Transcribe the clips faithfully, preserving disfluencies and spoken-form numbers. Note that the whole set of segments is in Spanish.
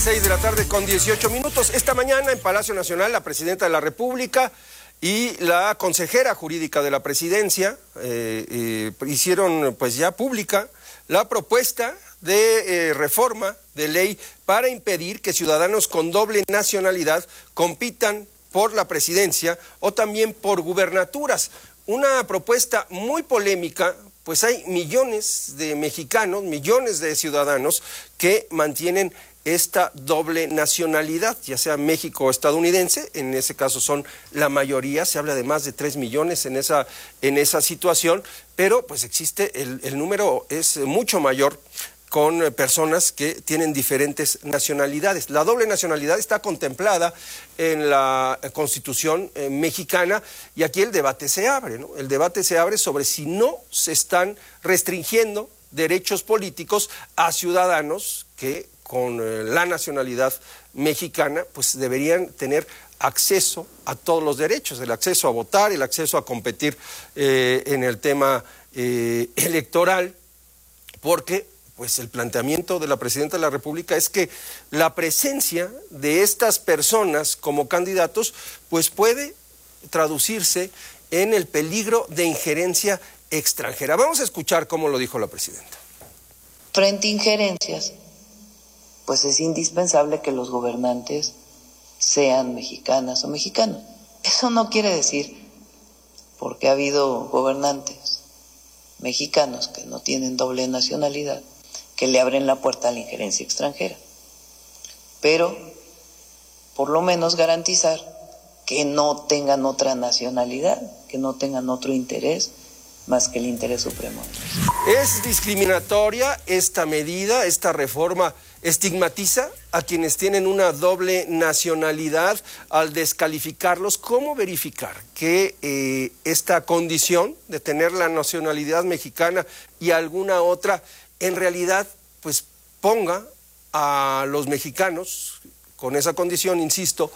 Seis de la tarde con dieciocho minutos. Esta mañana en Palacio Nacional la presidenta de la República y la consejera jurídica de la presidencia eh, eh, hicieron pues ya pública la propuesta de eh, reforma de ley para impedir que ciudadanos con doble nacionalidad compitan por la presidencia o también por gubernaturas. Una propuesta muy polémica, pues hay millones de mexicanos, millones de ciudadanos que mantienen esta doble nacionalidad, ya sea México o estadounidense. En ese caso son la mayoría, se habla de más de tres millones en esa, en esa situación, pero pues existe, el, el número es mucho mayor con personas que tienen diferentes nacionalidades. La doble nacionalidad está contemplada en la Constitución eh, mexicana y aquí el debate se abre, ¿no? El debate se abre sobre si no se están restringiendo derechos políticos a ciudadanos que con eh, la nacionalidad mexicana pues deberían tener acceso a todos los derechos, el acceso a votar, el acceso a competir eh, en el tema eh, electoral, porque pues el planteamiento de la presidenta de la República es que la presencia de estas personas como candidatos pues puede traducirse en el peligro de injerencia extranjera. Vamos a escuchar cómo lo dijo la presidenta. Frente a injerencias, pues es indispensable que los gobernantes sean mexicanas o mexicanos. Eso no quiere decir, porque ha habido gobernantes mexicanos que no tienen doble nacionalidad, que le abren la puerta a la injerencia extranjera. Pero, por lo menos garantizar que no tengan otra nacionalidad, que no tengan otro interés más que el interés supremo. Es discriminatoria esta medida, esta reforma estigmatiza a quienes tienen una doble nacionalidad al descalificarlos. ¿Cómo verificar que eh, esta condición de tener la nacionalidad mexicana y alguna otra en realidad pues ponga a los mexicanos con esa condición, insisto,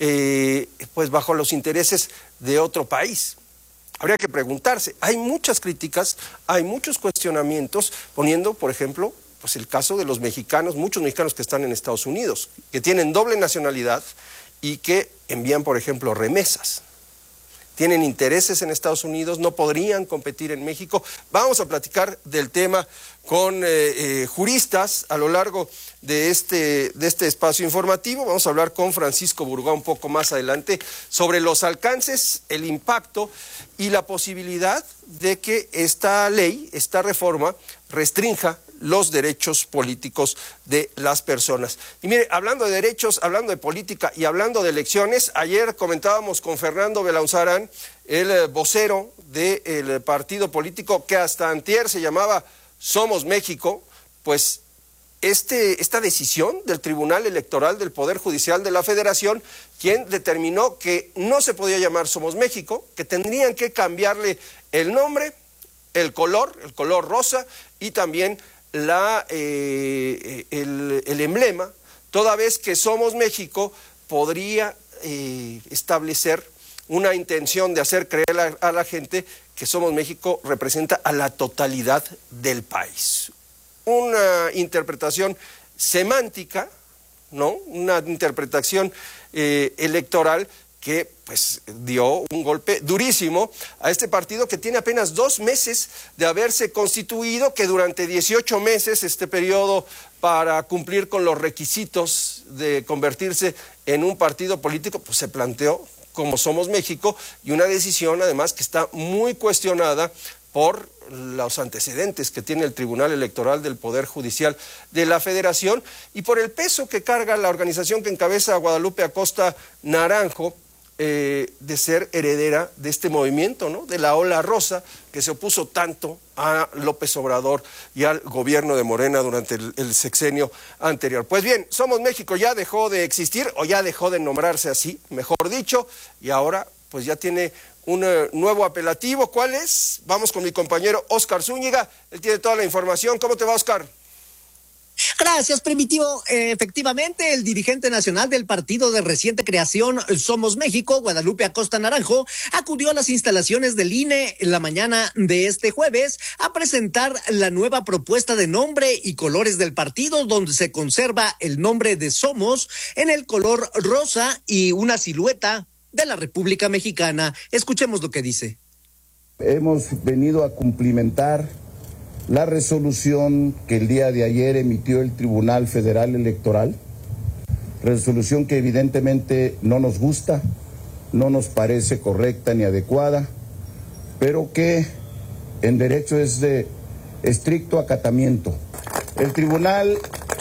eh, pues bajo los intereses de otro país? Habría que preguntarse. Hay muchas críticas, hay muchos cuestionamientos, poniendo, por ejemplo, pues el caso de los mexicanos, muchos mexicanos que están en Estados Unidos, que tienen doble nacionalidad y que envían, por ejemplo, remesas. Tienen intereses en Estados Unidos, no podrían competir en México. Vamos a platicar del tema con eh, eh, juristas a lo largo de este, de este espacio informativo. Vamos a hablar con Francisco Burgoa un poco más adelante sobre los alcances, el impacto y la posibilidad de que esta ley, esta reforma, restrinja los derechos políticos de las personas. Y mire, hablando de derechos, hablando de política y hablando de elecciones, ayer comentábamos con Fernando Belauzarán, el vocero del partido político que hasta antier se llamaba Somos México, pues este, esta decisión del Tribunal Electoral del Poder Judicial de la Federación, quien determinó que no se podía llamar Somos México, que tendrían que cambiarle el nombre, el color, el color rosa y también La, eh, el, el emblema, toda vez que Somos México podría eh, establecer una intención de hacer creer a, a la gente que Somos México representa a la totalidad del país. Una interpretación semántica, ¿no? Una interpretación eh, electoral que pues dio un golpe durísimo a este partido que tiene apenas dos meses de haberse constituido, que durante dieciocho meses, este periodo para cumplir con los requisitos de convertirse en un partido político, pues se planteó como Somos México, y una decisión además que está muy cuestionada por los antecedentes que tiene el Tribunal Electoral del Poder Judicial de la Federación y por el peso que carga la organización que encabeza Guadalupe Acosta Naranjo, Eh, de ser heredera de este movimiento, ¿no? De la ola rosa que se opuso tanto a López Obrador y al gobierno de Morena durante el, el sexenio anterior. Pues bien, Somos México ya dejó de existir o ya dejó de nombrarse así, mejor dicho, y ahora pues ya tiene un uh, nuevo apelativo. ¿Cuál es? Vamos con mi compañero Oscar Zúñiga, él tiene toda la información. ¿Cómo te va, Oscar? Gracias, Primitivo. Eh, efectivamente, el dirigente nacional del partido de reciente creación Somos México, Guadalupe Acosta Naranjo, acudió a las instalaciones del I N E en la mañana de este jueves a presentar la nueva propuesta de nombre y colores del partido, donde se conserva el nombre de Somos en el color rosa y una silueta de la República Mexicana. Escuchemos lo que dice. Hemos venido a cumplimentar la resolución que el día de ayer emitió el Tribunal Federal Electoral, resolución que evidentemente no nos gusta, no nos parece correcta ni adecuada, pero que en derecho es de estricto acatamiento. El tribunal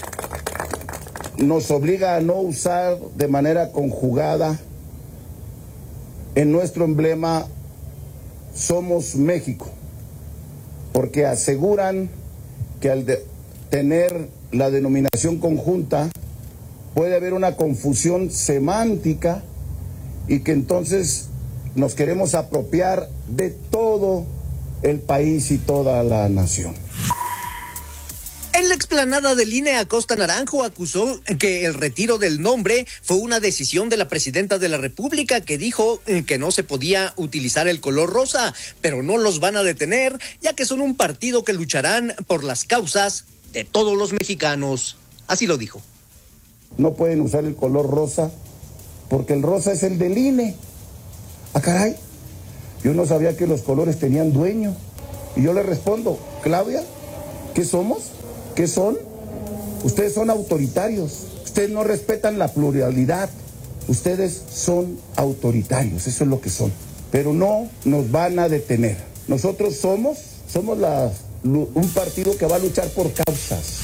nos obliga a no usar de manera conjugada en nuestro emblema Somos México, porque aseguran que al de tener la denominación conjunta puede haber una confusión semántica y que entonces nos queremos apropiar de todo el país y toda la nación. En la explanada del I N E, Acosta Naranjo acusó que el retiro del nombre fue una decisión de la presidenta de la República, que dijo que no se podía utilizar el color rosa, pero no los van a detener, ya que son un partido que lucharán por las causas de todos los mexicanos. Así lo dijo. No pueden usar el color rosa porque el rosa es el del I N E. Ah, caray, yo no sabía que los colores tenían dueño. Y yo le respondo, Claudia, ¿qué somos? ¿Qué son? Ustedes son autoritarios, ustedes no respetan la pluralidad, ustedes son autoritarios, eso es lo que son, pero no nos van a detener. Nosotros somos, somos la, un partido que va a luchar por causas.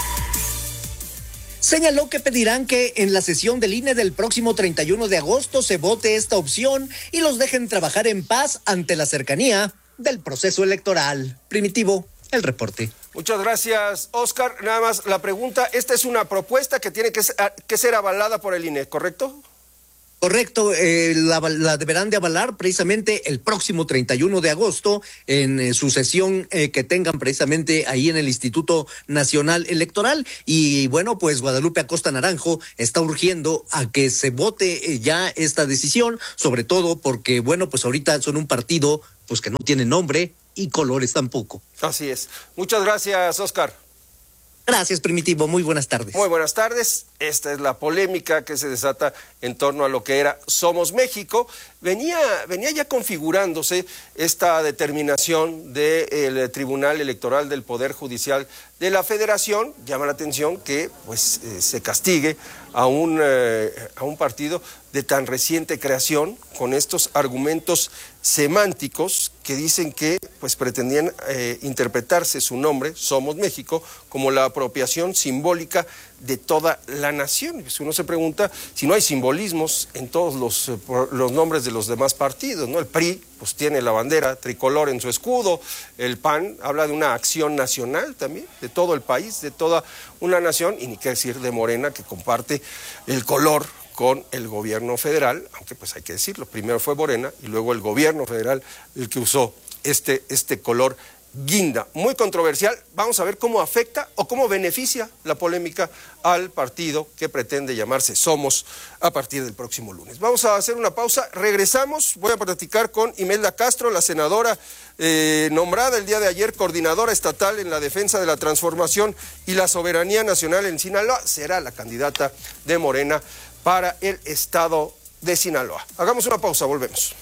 Señaló que pedirán que en la sesión del I N E del próximo treinta y uno de agosto se vote esta opción y los dejen trabajar en paz ante la cercanía del proceso electoral. Primitivo, el reporte. Muchas gracias, Oscar. Nada más la pregunta, esta es una propuesta que tiene que ser, que ser avalada por el I N E, ¿correcto? Correcto, eh, la, la deberán de avalar precisamente el próximo treinta y uno de agosto en eh, su sesión eh, que tengan precisamente ahí en el Instituto Nacional Electoral. Y bueno, pues Guadalupe Acosta Naranjo está urgiendo a que se vote eh, ya esta decisión, sobre todo porque, bueno, pues ahorita son un partido pues que no tiene nombre y colores tampoco. Así es. Muchas gracias, Oscar. Gracias, Primitivo. Muy buenas tardes. Muy buenas tardes. Esta es la polémica que se desata en torno a lo que era Somos México. Venía, venía ya configurándose esta determinación del Tribunal Electoral del Poder Judicial de la Federación. Llama la atención que pues eh, se castigue a un, eh, a un partido de tan reciente creación con estos argumentos semánticos que dicen que pues pretendían eh, interpretarse su nombre, Somos México, como la apropiación simbólica de toda la nación. Pues uno se pregunta si no hay simbolismos en todos los, eh, los nombres de los demás partidos, ¿no? El P R I pues tiene la bandera tricolor en su escudo, el P A N habla de una acción nacional también, de todo el país, de toda una nación, y ni qué decir de Morena, que comparte el color con el gobierno federal, aunque pues hay que decirlo, primero fue Morena y luego el gobierno federal el que usó este, este color guinda. Muy controversial, vamos a ver cómo afecta o cómo beneficia la polémica al partido que pretende llamarse Somos a partir del próximo lunes. Vamos a hacer una pausa, regresamos, voy a platicar con Imelda Castro, la senadora eh, nombrada el día de ayer coordinadora estatal en la defensa de la transformación y la soberanía nacional en Sinaloa, será la candidata de Morena para el estado de Sinaloa. Hagamos una pausa, volvemos.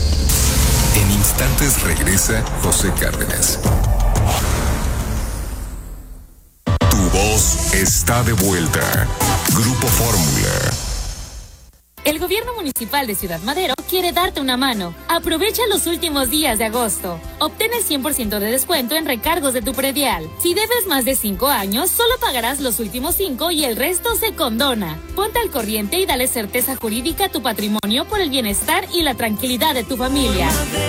En instantes regresa José Cárdenas. Tu voz está de vuelta. Grupo Fórmula. El gobierno municipal de Ciudad Madero quiere darte una mano. Aprovecha los últimos días de agosto. Obtén el cien por ciento de descuento en recargos de tu predial. Si debes más de cinco años, solo pagarás los últimos cinco y el resto se condona. Ponte al corriente y dale certeza jurídica a tu patrimonio por el bienestar y la tranquilidad de tu familia.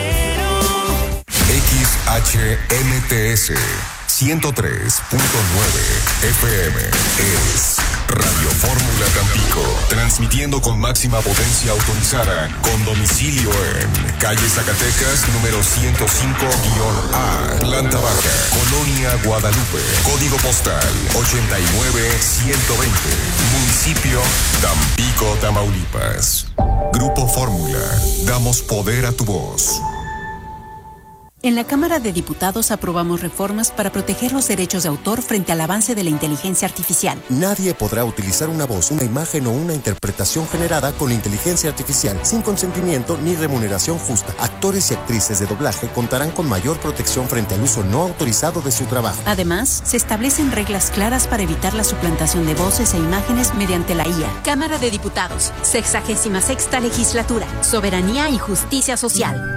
X H M T S ciento tres punto nueve F M es Radio Fórmula Tampico. Transmitiendo con máxima potencia autorizada, con domicilio en calle Zacatecas, número ciento cinco A, planta baja, Colonia Guadalupe, código postal ochenta y nueve ciento veinte, municipio Tampico, Tamaulipas. Grupo Fórmula, damos poder a tu voz. En la Cámara de Diputados aprobamos reformas para proteger los derechos de autor frente al avance de la inteligencia artificial. Nadie podrá utilizar una voz, una imagen o una interpretación generada con inteligencia artificial sin consentimiento ni remuneración justa. Actores y actrices de doblaje contarán con mayor protección frente al uso no autorizado de su trabajo. Además, se establecen reglas claras para evitar la suplantación de voces e imágenes mediante la I A. Cámara de Diputados, sexagésima sexta legislatura, soberanía y justicia social.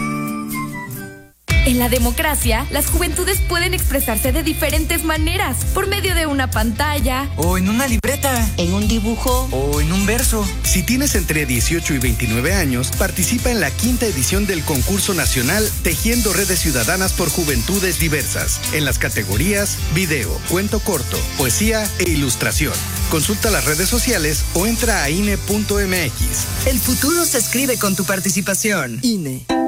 En la democracia, las juventudes pueden expresarse de diferentes maneras, por medio de una pantalla, o en una libreta, en un dibujo, o en un verso. Si tienes entre dieciocho y veintinueve años, participa en la quinta edición del concurso nacional Tejiendo Redes Ciudadanas por Juventudes Diversas, en las categorías video, cuento corto, poesía e ilustración. Consulta las redes sociales o entra a I N E punto M X. El futuro se escribe con tu participación. I N E.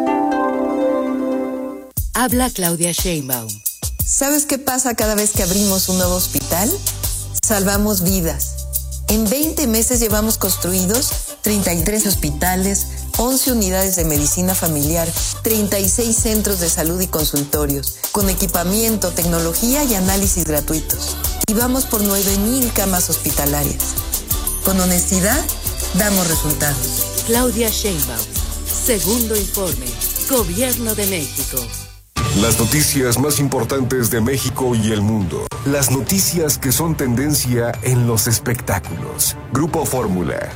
Habla Claudia Sheinbaum. ¿Sabes qué pasa cada vez que abrimos un nuevo hospital? Salvamos vidas. En veinte meses llevamos construidos treinta y tres hospitales, once unidades de medicina familiar, treinta y seis centros de salud y consultorios, con equipamiento, tecnología y análisis gratuitos. Y vamos por nueve mil camas hospitalarias. Con honestidad, damos resultados. Claudia Sheinbaum. Segundo informe. Gobierno de México. Las noticias más importantes de México y el mundo. Las noticias que son tendencia en los espectáculos. Grupo Fórmula.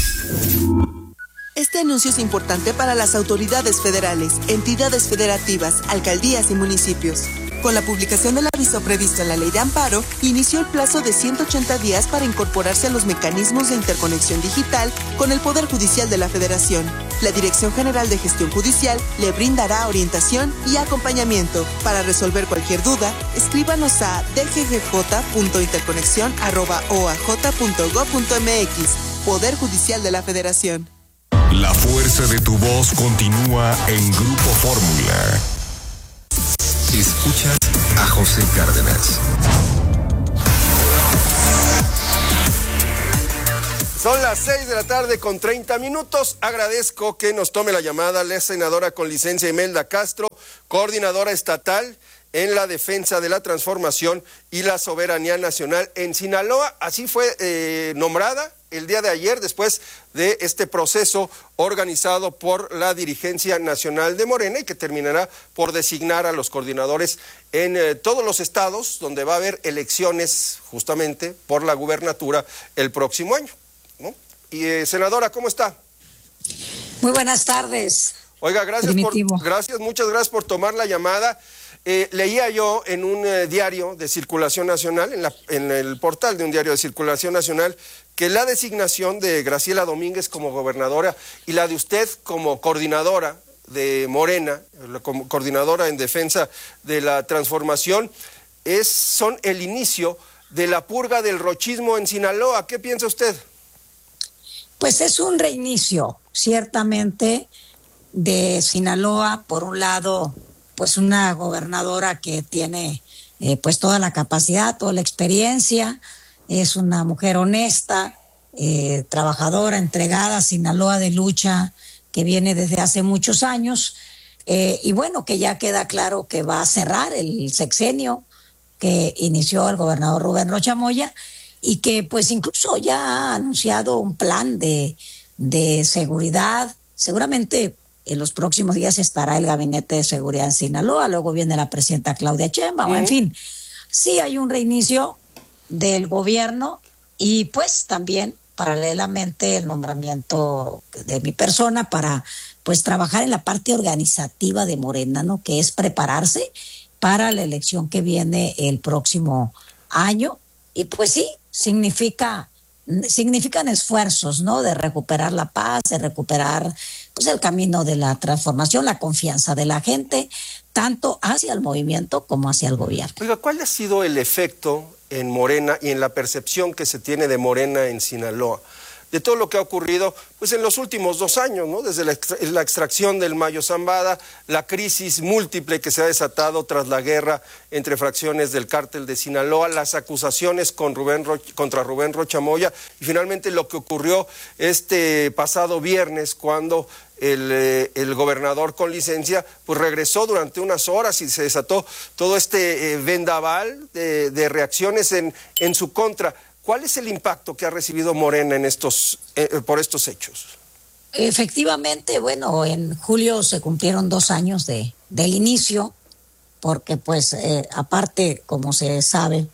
Este anuncio es importante para las autoridades federales, entidades federativas, alcaldías y municipios. Con la publicación del aviso previsto en la Ley de Amparo, inició el plazo de ciento ochenta días para incorporarse a los mecanismos de interconexión digital con el Poder Judicial de la Federación. La Dirección General de Gestión Judicial le brindará orientación y acompañamiento. Para resolver cualquier duda, escríbanos a d g g j punto interconexión arroba o a j punto gob punto m x. Poder Judicial de la Federación. La fuerza de tu voz continúa en Grupo Fórmula. Escuchas a José Cárdenas. Son las seis de la tarde con treinta minutos. Agradezco que nos tome la llamada la senadora con licencia Imelda Castro, coordinadora estatal en la defensa de la transformación y la soberanía nacional en Sinaloa. Así fue eh, nombrada el día de ayer, después de este proceso organizado por la dirigencia nacional de Morena y que terminará por designar a los coordinadores en eh, todos los estados donde va a haber elecciones justamente por la gubernatura el próximo año, ¿no? Y eh, senadora, ¿cómo está? Muy buenas tardes. Oiga, gracias por, gracias, muchas gracias por tomar la llamada. Eh, leía yo en un eh, diario de circulación nacional, en, la, en el portal de un diario de circulación nacional, que la designación de Graciela Domínguez como gobernadora y la de usted como coordinadora de Morena, como coordinadora en defensa de la transformación, es, son el inicio de la purga del rochismo en Sinaloa. ¿Qué piensa usted? Pues es un reinicio, ciertamente, de Sinaloa. Por un lado, pues una gobernadora que tiene eh, pues toda la capacidad, toda la experiencia, es una mujer honesta, eh, trabajadora, entregada, Sinaloa de lucha, que viene desde hace muchos años, eh, y bueno, que ya queda claro que va a cerrar el sexenio que inició el gobernador Rubén Rocha Moya, y que pues incluso ya ha anunciado un plan de, de seguridad. Seguramente en los próximos días estará el Gabinete de Seguridad en Sinaloa, luego viene la presidenta Claudia Sheinbaum, ¿Eh? en fin, sí hay un reinicio del gobierno y pues también paralelamente el nombramiento de mi persona para pues trabajar en la parte organizativa de Morena, ¿no? Que es prepararse para la elección que viene el próximo año. Y pues sí, significa, significan esfuerzos, ¿no? De recuperar la paz, de recuperar pues el camino de la transformación, la confianza de la gente, tanto hacia el movimiento como hacia el gobierno. Oiga, ¿cuál ha sido el efecto en Morena y en la percepción que se tiene de Morena en Sinaloa? de todo lo que ha ocurrido pues en los últimos dos años, ¿no? Desde la, extra la extracción del Mayo Zambada, la crisis múltiple que se ha desatado tras la guerra entre fracciones del cártel de Sinaloa, las acusaciones con Rubén contra Rubén Rocha Moya y finalmente lo que ocurrió este pasado viernes cuando El, eh, el gobernador con licencia pues regresó durante unas horas y se desató todo este eh, vendaval de, de reacciones en, en su contra. ¿Cuál es el impacto que ha recibido Morena en estos, eh, por estos hechos? Efectivamente, bueno, en julio se cumplieron dos años de, del inicio, porque pues eh, aparte, como se sabe,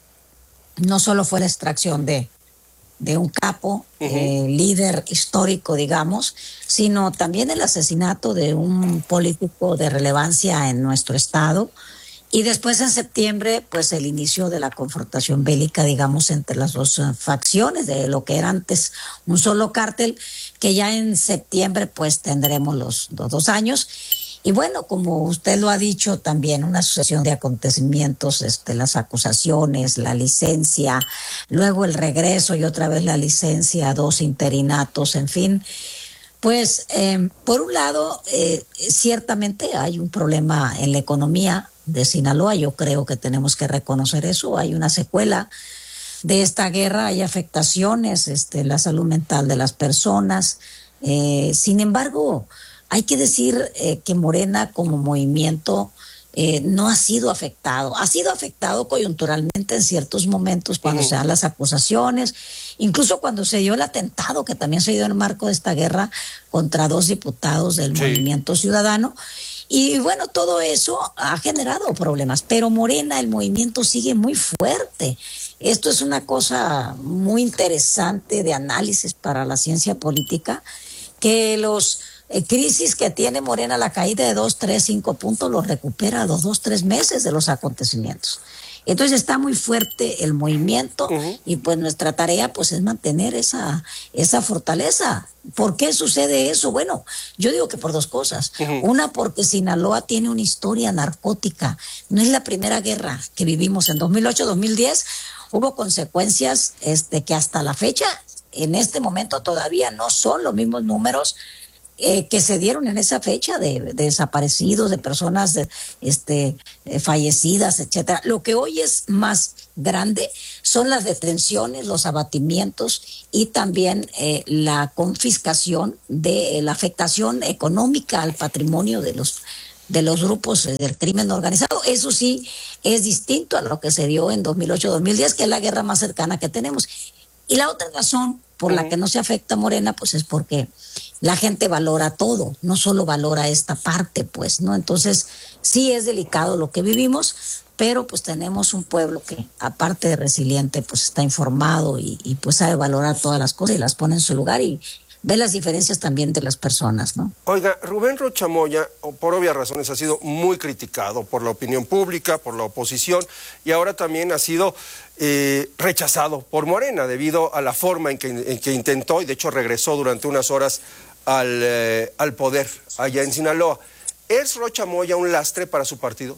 no solo fue la extracción de de un capo, uh-huh. eh, líder histórico, digamos, sino también el asesinato de un político de relevancia en nuestro estado. Y después en septiembre, pues el inicio de la confrontación bélica, digamos, entre las dos uh, facciones de lo que era antes un solo cártel, que ya en septiembre pues tendremos los, los dos años. Y bueno, como usted lo ha dicho también, una sucesión de acontecimientos, este, las acusaciones, la licencia, luego el regreso y otra vez la licencia, dos interinatos, en fin. Pues, eh, por un lado, eh, ciertamente hay un problema en la economía de Sinaloa, yo creo que tenemos que reconocer eso, hay una secuela de esta guerra, hay afectaciones, este, la salud mental de las personas, eh, sin embargo, hay que decir eh, que Morena como movimiento eh, no ha sido afectado. Ha sido afectado coyunturalmente en ciertos momentos cuando uh-huh. se dan las acusaciones, incluso cuando se dio el atentado que también se dio en el marco de esta guerra contra dos diputados del sí. Movimiento Ciudadano. Y bueno, todo eso ha generado problemas, pero Morena, el movimiento sigue muy fuerte. Esto es una cosa muy interesante de análisis para la ciencia política, que los Eh, crisis que tiene Morena, la caída de dos, tres, cinco puntos, lo recupera a los dos, tres meses de los acontecimientos. Entonces está muy fuerte el movimiento uh-huh. y pues nuestra tarea pues es mantener esa, esa fortaleza. ¿Por qué sucede eso? Bueno, yo digo que por dos cosas. Uh-huh. Una, porque Sinaloa tiene una historia narcótica. No es la primera guerra que vivimos en dos mil ocho, dos mil diez. Hubo consecuencias este, que hasta la fecha, en este momento todavía no son los mismos números Eh, que se dieron en esa fecha de, de desaparecidos, de personas de, este, eh, fallecidas, etcétera. Lo que hoy es más grande son las detenciones, los abatimientos y también eh, la confiscación de eh, la afectación económica al patrimonio de los de los grupos eh, del crimen organizado. Eso sí es distinto a lo que se dio en dos mil ocho, dos mil diez, que es la guerra más cercana que tenemos. Y la otra razón por uh-huh. la que no se afecta a Morena, pues es porque la gente valora todo, no solo valora esta parte, pues, ¿no? Entonces, sí es delicado lo que vivimos, pero pues tenemos un pueblo que, aparte de resiliente, pues está informado y, y pues sabe valorar todas las cosas y las pone en su lugar y ve las diferencias también de las personas, ¿no? Oiga, Rubén Rocha Moya, por obvias razones, ha sido muy criticado por la opinión pública, por la oposición, y ahora también ha sido eh, rechazado por Morena debido a la forma en que, en que intentó, y de hecho regresó durante unas horas al, eh, al poder allá en Sinaloa. ¿Es Rocha Moya un lastre para su partido?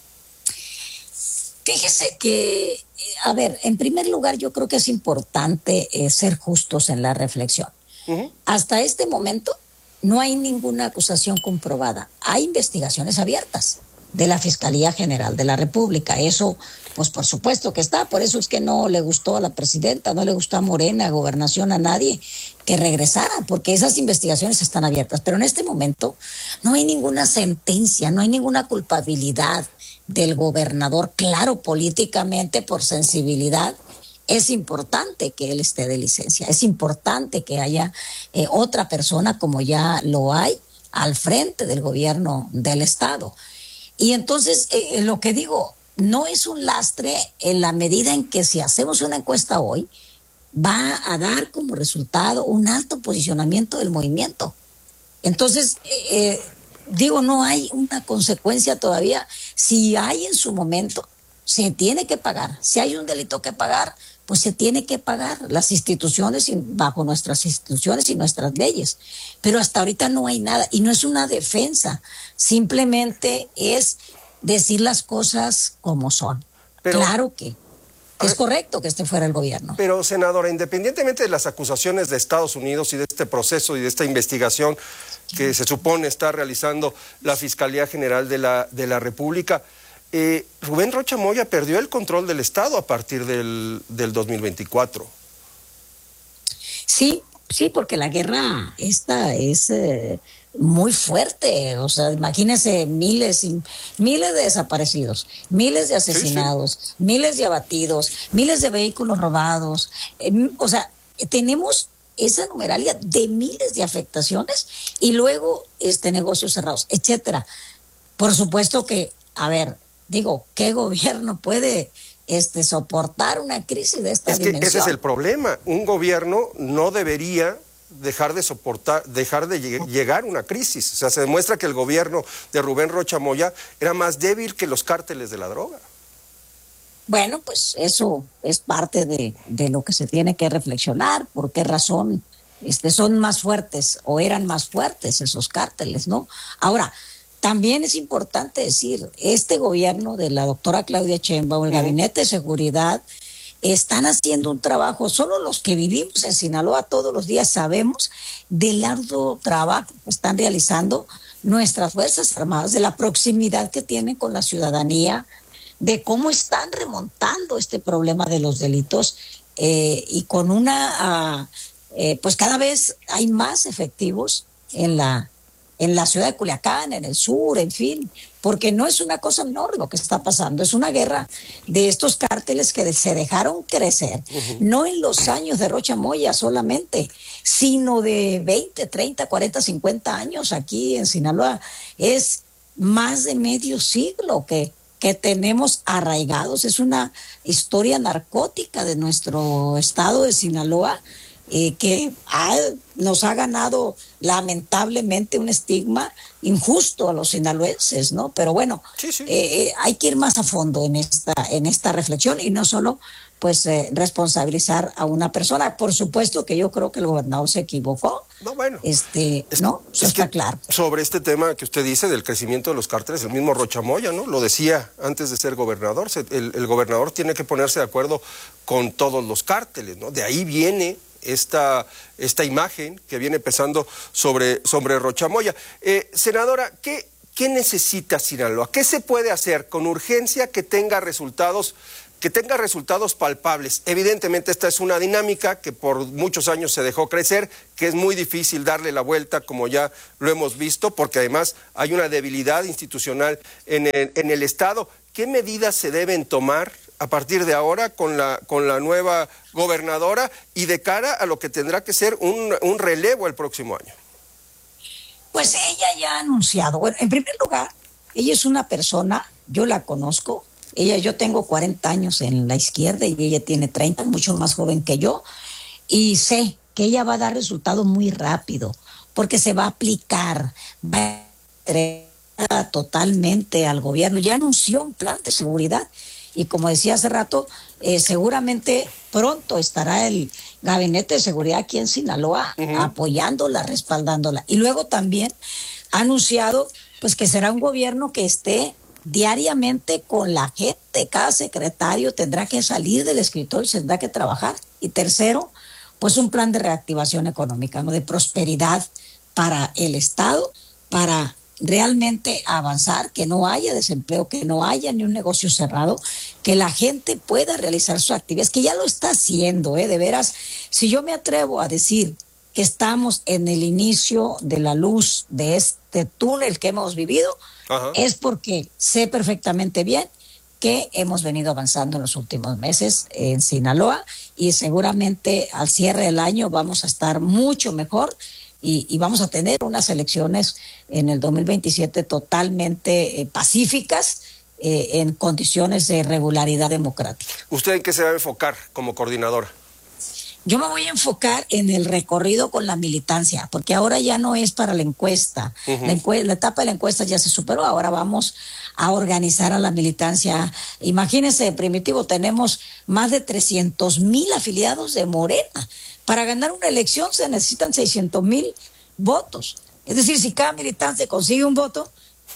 Fíjese que, a ver, en primer lugar yo creo que es importante eh, ser justos en la reflexión. Uh-huh. Hasta este momento no hay ninguna acusación comprobada. Hay investigaciones abiertas de la Fiscalía General de la República. Eso, pues por supuesto que está. Por eso es que no le gustó a la presidenta, no le gustó a Morena, a Gobernación, a nadie que regresara, porque esas investigaciones están abiertas. Pero en este momento no hay ninguna sentencia, no hay ninguna culpabilidad del gobernador. Claro, políticamente, por sensibilidad, es importante que él esté de licencia, es importante que haya eh, otra persona, como ya lo hay, al frente del gobierno del Estado. Y entonces, eh, lo que digo, no es un lastre en la medida en que si hacemos una encuesta hoy, va a dar como resultado un alto posicionamiento del movimiento. Entonces, eh, digo, no hay una consecuencia todavía. Si hay en su momento, se tiene que pagar. Si hay un delito que pagar, pues se tiene que pagar las instituciones bajo nuestras instituciones y nuestras leyes. Pero hasta ahorita no hay nada y no es una defensa, simplemente es decir las cosas como son. Pero, claro que. Es correcto que este fuera el gobierno. Pero, senadora, independientemente de las acusaciones de Estados Unidos y de este proceso y de esta investigación que se supone está realizando la Fiscalía General de la, de la República, eh, Rubén Rocha Moya perdió el control del Estado a partir del, del dos mil veinticuatro. Sí, sí, porque la guerra esta es eh, muy fuerte. O sea, imagínense miles y miles de desaparecidos, miles de asesinados, sí, sí. miles de abatidos, miles de vehículos robados. Eh, o sea, tenemos esa numeralia de miles de afectaciones y luego este negocios cerrados, etcétera. Por supuesto que, a ver, digo, ¿qué gobierno puede este soportar una crisis de esta es que dimensión? Ese es el problema. Un gobierno no debería dejar de soportar, dejar de lleg- llegar a una crisis. O sea, se demuestra que el gobierno de Rubén Rocha Moya era más débil que los cárteles de la droga. Bueno, pues eso es parte de, de lo que se tiene que reflexionar. ¿Por qué razón este, son más fuertes o eran más fuertes esos cárteles, no? Ahora, también es importante decir, este gobierno de la doctora Claudia Sheinbaum, el uh-huh. Gabinete de Seguridad, están haciendo un trabajo. Solo los que vivimos en Sinaloa todos los días sabemos del arduo trabajo que están realizando nuestras Fuerzas Armadas, de la proximidad que tienen con la ciudadanía, de cómo están remontando este problema de los delitos eh, y con una, uh, eh, pues cada vez hay más efectivos en la, en la ciudad de Culiacán, en el sur, en fin, porque no es una cosa menor lo que está pasando, es una guerra de estos cárteles que se dejaron crecer, uh-huh. no en los años de Rocha Moya solamente, sino de veinte, treinta, cuarenta, cincuenta años aquí en Sinaloa. Es más de medio siglo que que tenemos arraigados. Es una historia narcótica de nuestro estado de Sinaloa eh, que ha, nos ha ganado lamentablemente un estigma injusto a los sinaloenses, ¿no? Pero bueno, sí, sí. Eh, hay que ir más a fondo en esta, en esta reflexión y no solo pues eh, responsabilizar a una persona. Por supuesto que yo creo que el gobernador se equivocó. No, bueno. Este, es, no, es está que claro. Sobre este tema que usted dice del crecimiento de los cárteles, el mismo Rocha Moya, ¿no? Lo decía antes de ser gobernador. Se, el, el gobernador tiene que ponerse de acuerdo con todos los cárteles, ¿no? De ahí viene esta, esta imagen que viene pesando sobre, sobre Rocha Moya. Eh, senadora, ¿qué, ¿qué necesita Sinaloa? ¿Qué se puede hacer con urgencia que tenga resultados que tenga resultados palpables? Evidentemente esta es una dinámica que por muchos años se dejó crecer, que es muy difícil darle la vuelta, como ya lo hemos visto, porque además hay una debilidad institucional en el, en el Estado. ¿Qué medidas se deben tomar a partir de ahora con la, con la nueva gobernadora y de cara a lo que tendrá que ser un, un relevo el próximo año? Pues ella ya ha anunciado. Bueno, en primer lugar, ella es una persona, yo la conozco. Ella, yo tengo cuarenta años en la izquierda y ella tiene treinta, mucho más joven que yo, y sé que ella va a dar resultado muy rápido, porque se va a aplicar, va a entregar totalmente al gobierno. Ya anunció un plan de seguridad y como decía hace rato, eh, seguramente pronto estará el Gabinete de Seguridad aquí en Sinaloa uh-huh. apoyándola, respaldándola. Y luego también ha anunciado pues que será un gobierno que esté diariamente con la gente. Cada secretario tendrá que salir del escritorio, tendrá que trabajar. Y tercero, pues un plan de reactivación económica, ¿no? De prosperidad para el Estado, para realmente avanzar, que no haya desempleo, que no haya ni un negocio cerrado, que la gente pueda realizar sus actividades, que ya lo está haciendo, ¿eh? De veras, si yo me atrevo a decir que estamos en el inicio de la luz de este túnel que hemos vivido, Ajá. es porque sé perfectamente bien que hemos venido avanzando en los últimos meses en Sinaloa y seguramente al cierre del año vamos a estar mucho mejor y, y vamos a tener unas elecciones en el dos mil veintisiete totalmente eh, pacíficas eh, en condiciones de regularidad democrática. ¿Usted en qué se va a enfocar como coordinadora? Yo me voy a enfocar en el recorrido con la militancia, porque ahora ya no es para la encuesta. Uh-huh. La, encue- la etapa de la encuesta ya se superó, ahora vamos a organizar a la militancia. Imagínense, Primitivo, tenemos más de trescientos mil afiliados de Morena. Para ganar una elección se necesitan seiscientos mil votos. Es decir, si cada militante consigue un voto,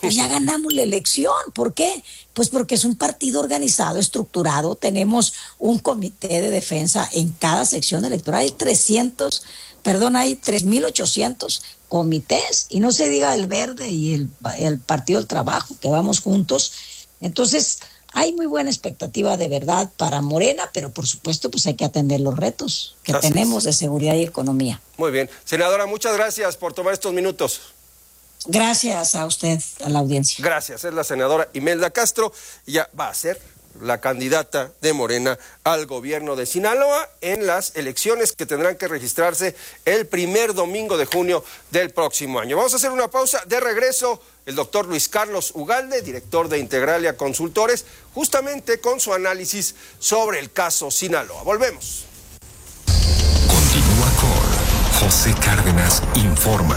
pues ya ganamos la elección. ¿Por qué? Pues porque es un partido organizado, estructurado. Tenemos un comité de defensa en cada sección electoral. Hay trescientos, perdón, hay tres mil ochocientos comités. Y no se diga el Verde y el, el Partido del Trabajo, que vamos juntos. Entonces, hay muy buena expectativa de verdad para Morena, pero por supuesto pues hay que atender los retos que Así tenemos es. de seguridad y economía. Muy bien. Senadora, muchas gracias por tomar estos minutos. Gracias a usted, a la audiencia. Gracias. Es la senadora Imelda Castro. Ya va a ser la candidata de Morena al gobierno de Sinaloa en las elecciones que tendrán que registrarse el primer domingo de junio del próximo año. Vamos a hacer una pausa. De regreso, el doctor Luis Carlos Ugalde, director de Integralia Consultores, justamente con su análisis sobre el caso Sinaloa. Volvemos. Continúa con José Cárdenas Informa.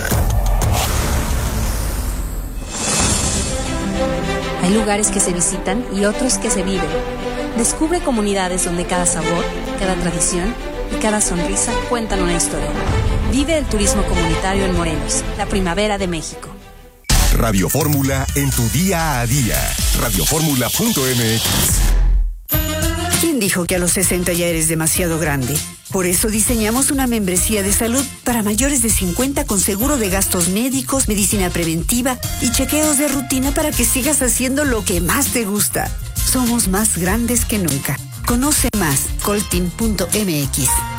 Hay lugares que se visitan y otros que se viven. Descubre comunidades donde cada sabor, cada tradición y cada sonrisa cuentan una historia. Vive el turismo comunitario en Morelos, la primavera de México. Radio Fórmula en tu día a día. radio fórmula punto m x. ¿Quién dijo que a los sesenta ya eres demasiado grande? Por eso diseñamos una membresía de salud para mayores de cincuenta con seguro de gastos médicos, medicina preventiva y chequeos de rutina para que sigas haciendo lo que más te gusta. Somos más grandes que nunca. Conoce más, coltin punto m x.